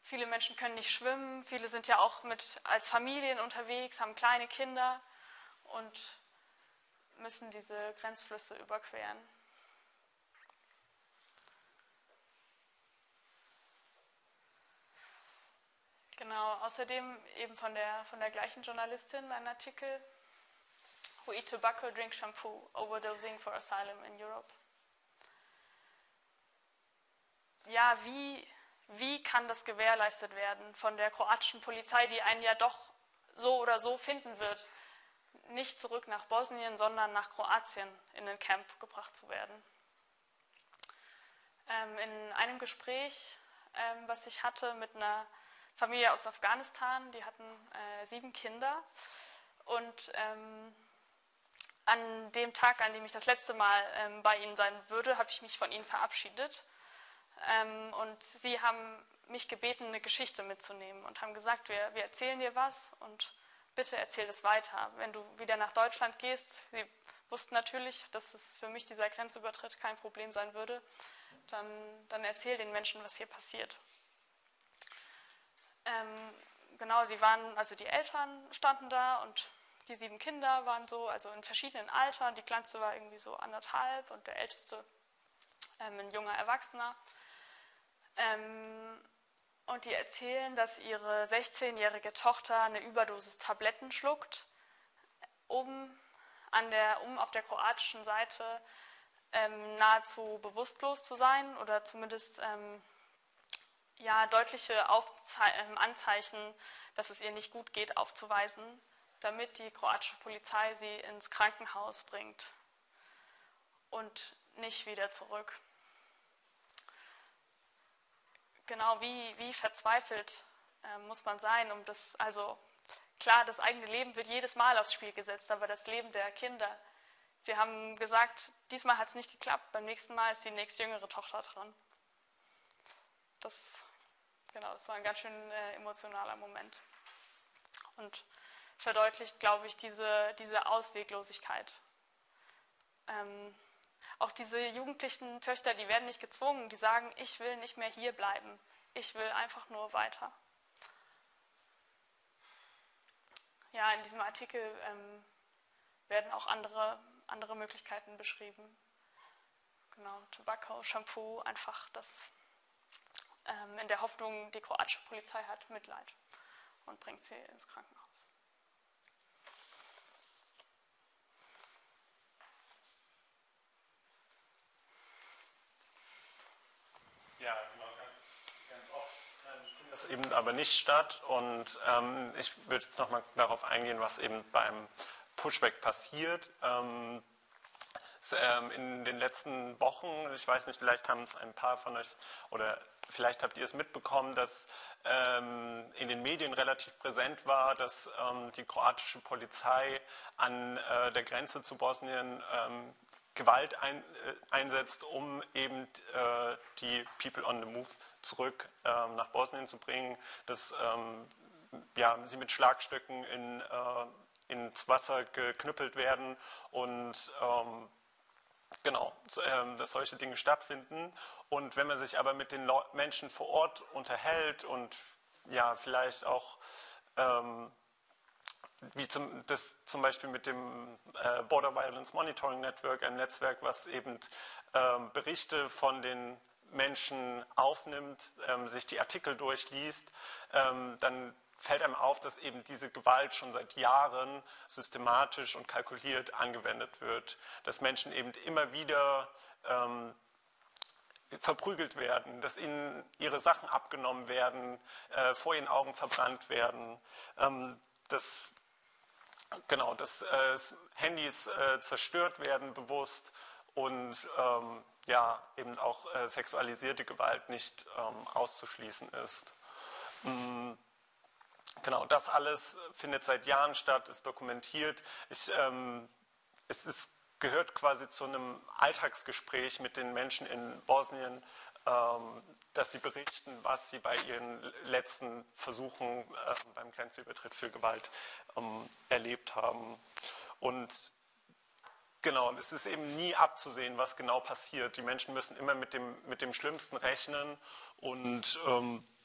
Viele Menschen können nicht schwimmen, viele sind ja auch als Familien unterwegs, haben kleine Kinder und müssen diese Grenzflüsse überqueren. Genau, außerdem eben von der gleichen Journalistin ein Artikel, Who eat tobacco, drink shampoo, overdosing for asylum in Europe. Ja, wie kann das gewährleistet werden von der kroatischen Polizei, die einen ja doch so oder so finden wird, nicht zurück nach Bosnien, sondern nach Kroatien in den Camp gebracht zu werden? In einem Gespräch, was ich hatte mit einer Familie aus Afghanistan, die hatten 7 Kinder und an dem Tag, an dem ich das letzte Mal bei ihnen sein würde, habe ich mich von ihnen verabschiedet. Und sie haben mich gebeten, eine Geschichte mitzunehmen und haben gesagt, wir erzählen dir was und bitte erzähl das weiter. Wenn du wieder nach Deutschland gehst, sie wussten natürlich, dass es für mich dieser Grenzübertritt kein Problem sein würde, dann erzähl den Menschen, was hier passiert. Genau, also die Eltern standen da und die 7 Kinder waren so, also in verschiedenen Altern. Die kleinste war irgendwie so 1,5 und der älteste ein junger Erwachsener. Und die erzählen, dass ihre 16-jährige Tochter eine Überdosis Tabletten schluckt, um auf der kroatischen Seite nahezu bewusstlos zu sein oder zumindest deutliche Anzeichen, dass es ihr nicht gut geht, aufzuweisen, damit die kroatische Polizei sie ins Krankenhaus bringt und nicht wieder zurück. Genau, wie verzweifelt muss man sein, also klar, das eigene Leben wird jedes Mal aufs Spiel gesetzt, aber das Leben der Kinder. Sie haben gesagt, diesmal hat es nicht geklappt, beim nächsten Mal ist die nächstjüngere Tochter dran. Das war ein ganz schön emotionaler Moment. Und verdeutlicht, glaube ich, diese Ausweglosigkeit. Auch diese jugendlichen Töchter, die werden nicht gezwungen, die sagen, ich will nicht mehr hier bleiben, ich will einfach nur weiter. Ja, in diesem Artikel werden auch andere Möglichkeiten beschrieben. Genau, Tobacco, Shampoo, einfach das in der Hoffnung, die kroatische Polizei hat Mitleid und bringt sie ins Krankenhaus. Ja, genau, ganz oft findet das eben aber nicht statt und ich würde jetzt nochmal darauf eingehen, was eben beim Pushback passiert. In den letzten Wochen, ich weiß nicht, vielleicht haben es ein paar von euch oder vielleicht habt ihr es mitbekommen, dass in den Medien relativ präsent war, dass die kroatische Polizei an der Grenze zu Bosnien Gewalt einsetzt, um eben die People on the Move zurück nach Bosnien zu bringen, dass sie mit Schlagstöcken ins Wasser geknüppelt werden und dass solche Dinge stattfinden. Und wenn man sich aber mit den Menschen vor Ort unterhält und ja, vielleicht auch zum Beispiel mit dem Border Violence Monitoring Network, ein Netzwerk, was eben Berichte von den Menschen aufnimmt, sich die Artikel durchliest, dann fällt einem auf, dass eben diese Gewalt schon seit Jahren systematisch und kalkuliert angewendet wird, dass Menschen eben immer wieder verprügelt werden, dass ihnen ihre Sachen abgenommen werden, vor ihren Augen verbrannt werden, dass Handys zerstört werden bewusst und eben auch sexualisierte Gewalt nicht auszuschließen ist. Genau, das alles findet seit Jahren statt, ist dokumentiert. Gehört quasi zu einem Alltagsgespräch mit den Menschen in Bosnien, dass sie berichten, was sie bei ihren letzten Versuchen beim Grenzübertritt für Gewalt erlebt haben. Und genau, es ist eben nie abzusehen, was genau passiert. Die Menschen müssen immer mit dem Schlimmsten rechnen und